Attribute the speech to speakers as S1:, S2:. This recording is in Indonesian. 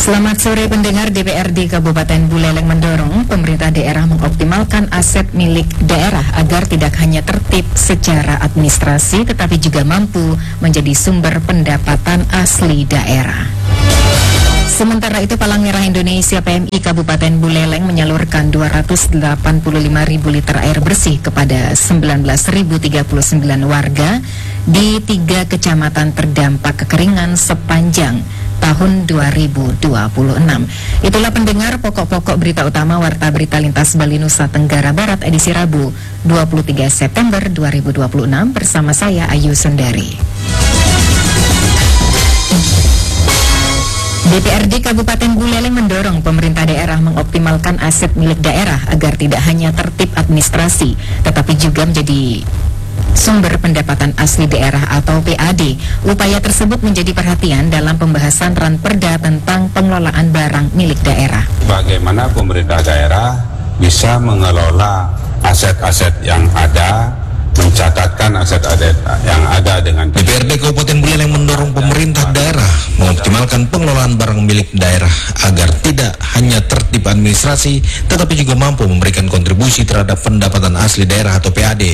S1: Selamat sore pendengar. DPRD Kabupaten Buleleng mendorong pemerintah daerah mengoptimalkan aset milik daerah agar tidak hanya tertib secara administrasi tetapi juga mampu menjadi sumber pendapatan asli daerah. Sementara itu, Palang Merah Indonesia PMI Kabupaten Buleleng menyalurkan 285.000 liter air bersih kepada 19.039 warga di 3 kecamatan terdampak kekeringan sepanjang tahun 2026. Itulah pendengar pokok-pokok berita utama Warta Berita Lintas Bali Nusa Tenggara Barat edisi Rabu 23 September 2026 bersama saya Ayu Sundari. DPRD Kabupaten Buleleng mendorong pemerintah daerah mengoptimalkan aset milik daerah agar tidak hanya tertib administrasi, tetapi juga menjadi sumber pendapatan asli daerah atau PAD. Upaya tersebut menjadi perhatian dalam pembahasan Ranperda tentang pengelolaan barang milik daerah.
S2: Bagaimana pemerintah daerah bisa mengelola aset-aset yang ada, mencatatkan aset-aset yang ada dengan
S3: DPRD Kabupaten Buleleng mendorong pemerintah daerah mengoptimalkan pengelolaan barang milik daerah agar tidak hanya tertib administrasi tetapi juga mampu memberikan kontribusi terhadap pendapatan asli daerah atau PAD.